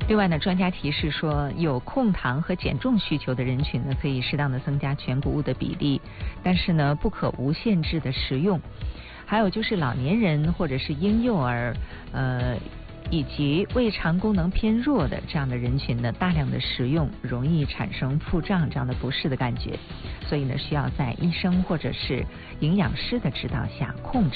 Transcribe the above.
另外呢，专家提示说，有控糖和减重需求的人群呢，可以适当的增加全谷物的比例，但是呢，不可无限制的食用。还有就是老年人或者是婴幼儿，以及胃肠功能偏弱的这样的人群呢，大量的食用容易产生腹胀这样的不适的感觉，所以呢，需要在医生或者是营养师的指导下控制。